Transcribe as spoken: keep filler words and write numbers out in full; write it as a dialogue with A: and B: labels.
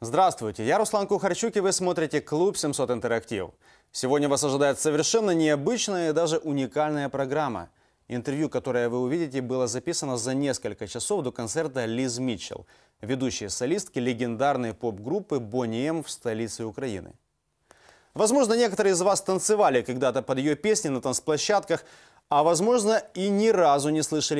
A: Здравствуйте, я Руслан Кухарчук, и вы смотрите Клуб семьсот Интерактив. Сегодня вас ожидает совершенно необычная и даже уникальная программа. Интервью, которое вы увидите, было записано за несколько часов до концерта Лиз Митчелл, ведущей солистки легендарной поп-группы Boney M в столице Украины. Возможно, некоторые из вас танцевали когда-то под ее песни на танцплощадках, а возможно и ни разу не слышали